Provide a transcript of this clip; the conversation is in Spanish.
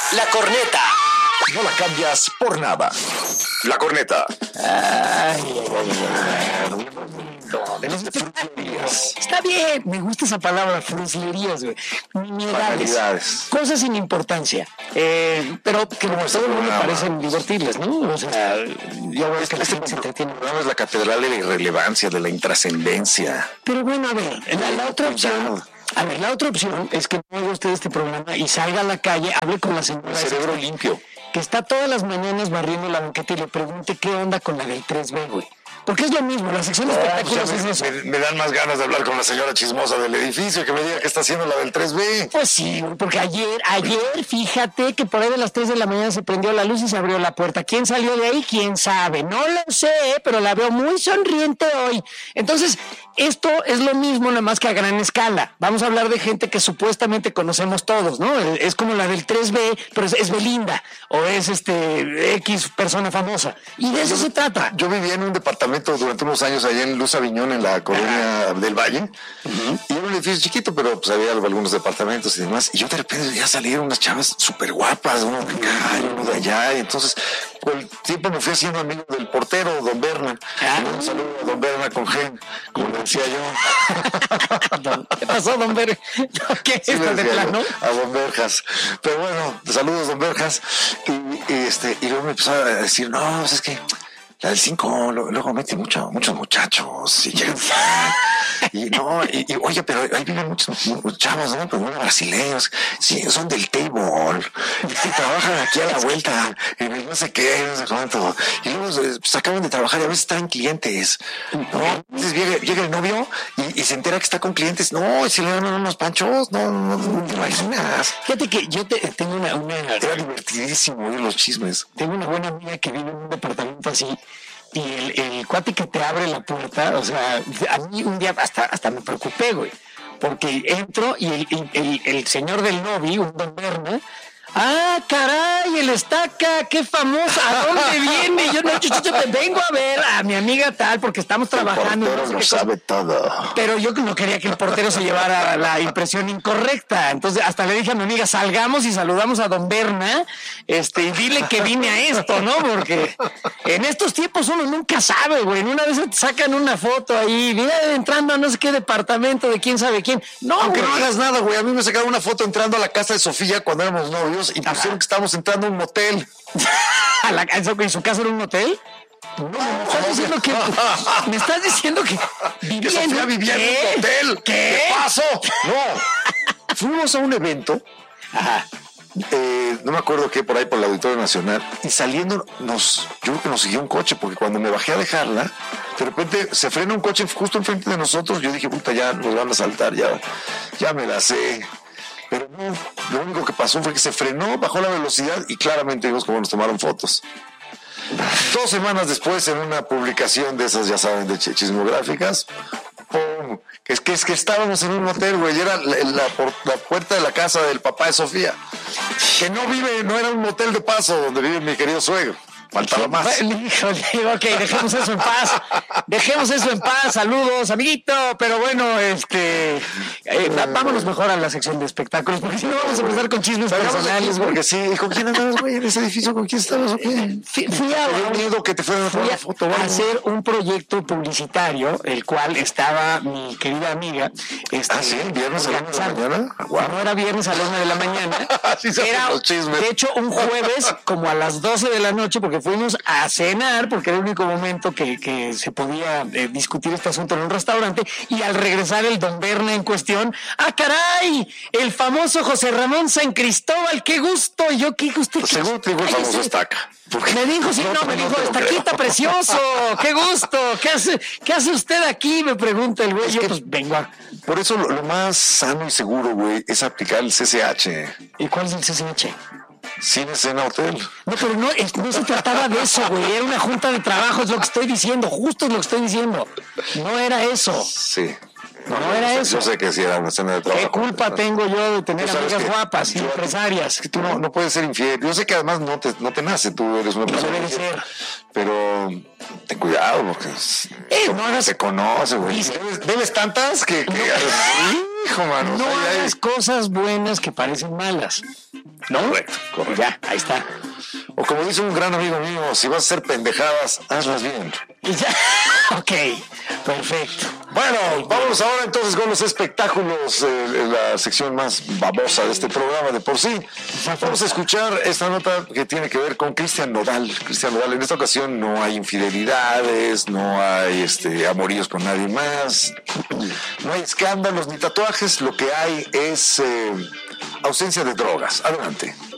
La corneta. No la cambias por nada. La corneta. Está bien, me gusta esa palabra, fruslerías, güey. Nimiedades. Cosas sin importancia. Pero que como todo el mundo parecen divertibles, ¿no? O sea, yo veo que la gente se entretiene. Es la catedral de la irrelevancia, de la intrascendencia. Pero bueno, a ver, la otra opción... la otra opción es que no haga usted este programa y salga a la calle, hable con la señora... Cerebro limpio. Que está todas las mañanas barriendo la banqueta y le pregunte qué onda con la del 3B, güey. Porque es lo mismo, la sección de espectáculos es eso. Me dan más ganas de hablar con la señora chismosa del edificio, que me diga qué está haciendo la del 3B. Pues sí, porque ayer, fíjate que por ahí de las 3 de la mañana se prendió la luz y se abrió la puerta. ¿Quién salió de ahí? ¿Quién sabe? No lo sé, pero la veo muy sonriente hoy. Entonces, esto es lo mismo, nada más que a gran escala. Vamos a hablar de gente que supuestamente conocemos todos, ¿no? Es como la del 3B, pero es Belinda, o es X persona famosa. Y de eso se trata. Yo vivía en un departamento durante unos años allá en Luz Aviñón, en la colonia del Valle, y era un edificio chiquito, pero pues había algunos departamentos y demás, y yo de repente ya salieron unas chavas súper guapas, uno de acá y uno de allá, y entonces con el tiempo me fui haciendo amigo del portero, don Berna. Un saludo a don Berna con G, como le decía yo. ¿Qué pasó, don Berna? ¿Qué es esto de plano? A don Berjas. Pero bueno, saludos, don Berjas. Y luego me empezó a decir, no, pues es que la del 5 luego mete muchos muchachos y llegan y oye, pero ahí viven muchos chavos, ¿no? Pero bueno, brasileños, sí, son del table, sí, trabajan aquí a la vuelta, en no sé qué, no sé cuánto, y luego pues, acaban de trabajar y a veces traen clientes, ¿no? Entonces llega el novio y se entera que está con clientes, no, y se le dan unos panchos, no te imaginas. Fíjate que yo tengo una... Era divertidísimo oír los chismes. Tengo una buena amiga que vive en un departamento así, y el cuate que te abre la puerta, o sea, a mí un día hasta me preocupé, güey, porque entro y el señor del novio, un don Berna, caray, el Estaca, qué famoso, ¿a dónde viene? Yo te vengo a ver a mi amiga tal, porque estamos trabajando. El portero lo sabe todo. Pero yo no quería que el portero se llevara la impresión incorrecta, entonces hasta le dije a mi amiga, salgamos y saludamos a don Berna, y dile que vine a esto, ¿no? Porque en estos tiempos uno nunca sabe, güey, en una vez te sacan una foto ahí, mira, entrando a no sé qué departamento de quién sabe quién. No, aunque güey, no hagas nada, güey, a mí me sacaron una foto entrando a la casa de Sofía cuando éramos novios y pusieron que estábamos entrando a un motel. ¿En su casa era un hotel? No, me estás diciendo que Sofía vivía en un hotel. ¿Qué pasó? No. Fuimos a un evento. No me acuerdo qué, por ahí por el Auditorio Nacional, y saliendo yo creo que nos siguió un coche, porque cuando me bajé a dejarla, de repente se frena un coche justo enfrente de nosotros. Yo dije, puta, ya nos van a asaltar, ya me la sé. Pero no, lo único que pasó fue que se frenó, bajó la velocidad y claramente vimos cómo nos tomaron fotos. 2 semanas después, en una publicación de esas, ya saben, de chismográficas, ¡pum! Es que estábamos en un hotel, güey, y era la puerta de la casa del papá de Sofía, que no era un motel de paso donde vive mi querido suegro. Faltaba más. Híjole, ok, dejemos eso en paz. Saludos, amiguito. Pero bueno, vámonos mejor a la sección de espectáculos, porque si no vamos a empezar con chismes personales, güey. Porque sí, ¿con quién andabas, güey, en ese edificio? ¿Con quién estabas o qué? Fui a hacer un proyecto publicitario, el cual estaba mi querida amiga. ¿Sí? ¿Viernes a la 1 de la mañana? Wow. No era viernes a la 1 de la mañana. Así se hacen los chismes. De hecho, un jueves, como a las 12 de la noche, porque fuimos a cenar, porque era el único momento que se podía discutir este asunto en un restaurante, y al regresar el don Berna en cuestión, caray, el famoso José Ramón San Cristóbal, qué gusto. Y yo, qué gusto. Seguro te dijo el famoso Estaca. Me dijo, me dijo, Estaquita precioso, qué gusto, ¿qué hace usted aquí? Me pregunta el güey, yo pues vengo a... Por eso lo más sano y seguro, güey, es aplicar el CCH. ¿Y cuál es el CCH? Cine, cena, hotel. No, pero no se trataba de eso, güey. Era una junta de trabajo, es lo que estoy diciendo. Justo es lo que estoy diciendo. No era eso. Sí. No era eso. Yo sé que sí era una cena de trabajo. ¿Qué culpa tengo yo de tener amigas guapas y empresarias? Es que tú no puedes ser infiel. Yo sé que además no te nace, tú eres una persona. No debe ser. Pero ten cuidado, porque no hagas... te conoce, güey. Debes tantas que hijo, mano. No hagas cosas buenas que parecen malas. ¿No? Correcto. Ya, ahí está. O como dice un gran amigo mío, si vas a hacer pendejadas, hazlas bien. Y ya. Ok, perfecto. Bueno, vámonos ahora entonces con los espectáculos, la sección más babosa de este programa de por sí. Vamos a escuchar esta nota que tiene que ver con Cristian Nodal. Cristian Nodal, en esta ocasión no hay infidelidades, no hay amoríos con nadie más, no hay escándalos ni tatuajes, lo que hay es ausencia de drogas. Adelante.